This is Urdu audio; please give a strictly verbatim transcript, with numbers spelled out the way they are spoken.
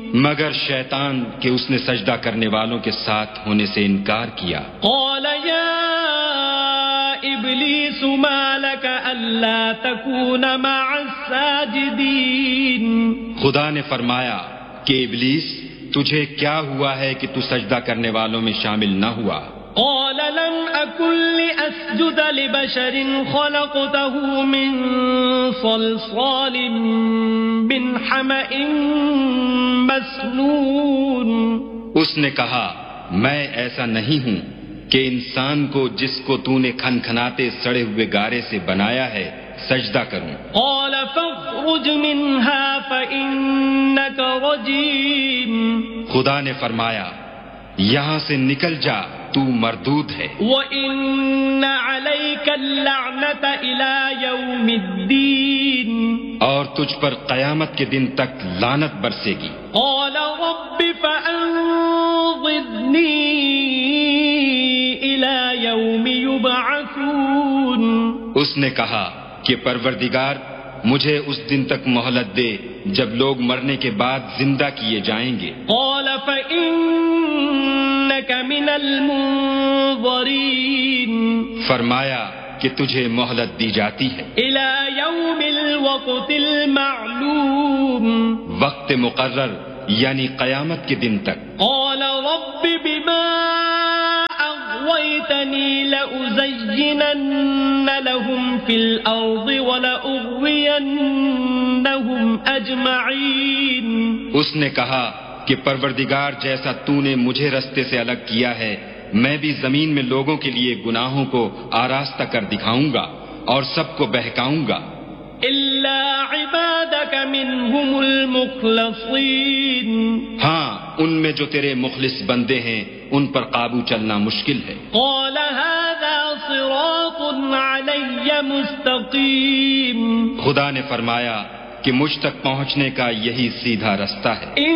مگر شیطان کہ اس نے سجدہ کرنے والوں کے ساتھ ہونے سے انکار کیا. قال يا إبليس ما لك ألا تكون مع الساجدين. خدا نے فرمایا کہ ابلیس تجھے کیا ہوا ہے کہ تو سجدہ کرنے والوں میں شامل نہ ہوا؟ قال لم أكن لأسجد لبشر خلقته من صلصال من حمأ مسنون. اس نے کہا میں ایسا نہیں ہوں کہ انسان کو جس کو تو نے کھن کھناتے سڑے ہوئے گارے سے بنایا ہے سجدہ کروں. قال فاخرج منها فإنك رجيم. خدا نے فرمایا یہاں سے نکل جا تو مردود ہے. وَإِنَّ عَلَيْكَ اللَّعْنَةَ إِلَى يَوْمِ الدِّينِ. اور تجھ پر قیامت کے دن تک لعنت برسے گی. قال رب فأنظرني إلى يوم يبعثون. اس نے کہا کہ پروردگار مجھے اس دن تک مہلت دے جب لوگ مرنے کے بعد زندہ کیے جائیں گے. قال فإنك من المنظرين. فرمایا کہ تجھے مہلت دی جاتی ہے إلى يوم الوقت المعلوم. وقت مقرر یعنی قیامت کے دن تک. قال رب بما أغويتني لأزينن لهم في الأرض ولأغوينهم أجمعين. اس نے کہا کہ پروردگار جیسا تو نے مجھے رستے سے الگ کیا ہے میں بھی زمین میں لوگوں کے لیے گناہوں کو آراستہ کر دکھاؤں گا اور سب کو بہکاؤں گا. إلا عبادك منهم المخلصين. ہاں ان میں جو تیرے مخلص بندے ہیں ان پر قابو چلنا مشکل ہے. قال هذا صراط علي مستقيم. خدا نے فرمایا کہ مجھ تک پہنچنے کا یہی سیدھا رستہ ہے.